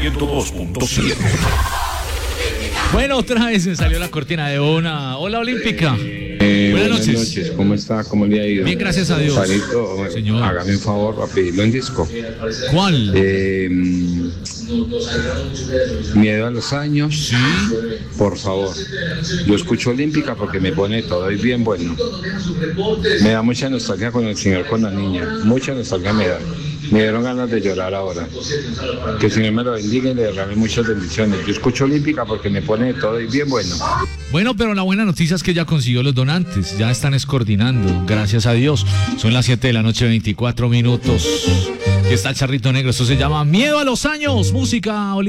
102.7. Bueno, otra vez se salió la cortina de una Ola Olímpica. Buenas noches. ¿Cómo está? ¿Cómo le ha ido? Bien, gracias a Dios. Sarito, señor, hágame un favor para pedirlo en disco. ¿Cuál? Miedo a los años. Sí. Por favor. Yo escucho Olímpica porque me pone todo y bien bueno. Me da mucha nostalgia con el señor, con la niña. Mucha nostalgia me da. Me dieron ganas de llorar ahora. Que el Señor me lo bendiga y le regale muchas bendiciones. Yo escucho Olímpica porque me pone todo y bien bueno. Bueno, pero la buena noticia es que ya consiguió los donantes. Ya están escoordinando, gracias a Dios. Son las 7 de la noche, 24 minutos. Aquí está el Charrito Negro. Esto se llama Miedo a los años. Música